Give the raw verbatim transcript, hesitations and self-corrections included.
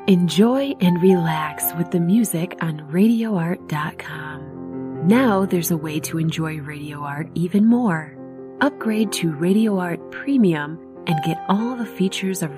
Enjoy and relax with the music on radio art dot com. Now there's a way to enjoy Radio Art even more. Upgrade to Radio Art Premium and get all the features of